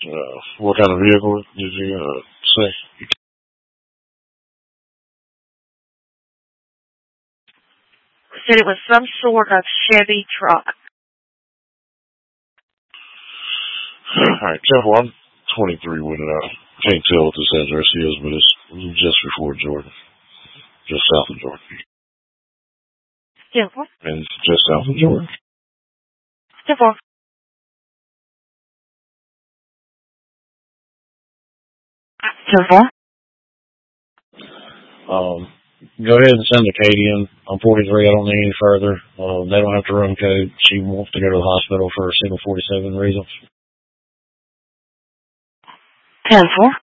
What kind of vehicle did you say? Said it was some sort of Chevy truck. Alright, careful, I'm 23 with it. I can't tell what this address is, but it's just before Jordan. Just south of Jordan. Careful. And it's just south of Jordan. Careful. Careful. Go ahead and send the Acadian. I'm 43. I don't need any further. They don't have to run code. She wants to go to the hospital for a single 47 reasons. 10-4.